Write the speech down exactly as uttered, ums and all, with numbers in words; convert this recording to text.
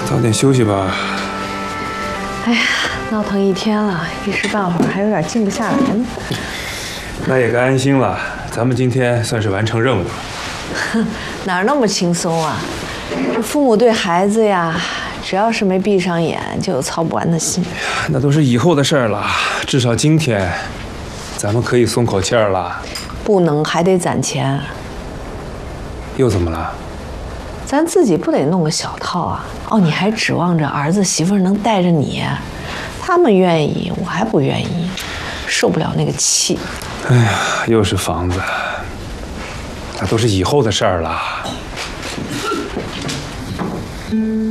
早点休息吧。 哎呀，闹腾一天了，一时半会儿还有点静不下来呢。 那也该安心了，咱们今天算是完成任务了。 哼，哪那么轻松啊？这父母对孩子呀，只要是没闭上眼，就有操不完的心。 那都是以后的事儿了，至少今天，咱们可以松口气儿了。 不能，还得攒钱。 又怎么了？ 咱自己不得弄个小套啊？哦，你还指望着儿子媳妇能带着你？他们愿意，我还不愿意，受不了那个气。 哎呀，又是房子，那都是以后的事儿了。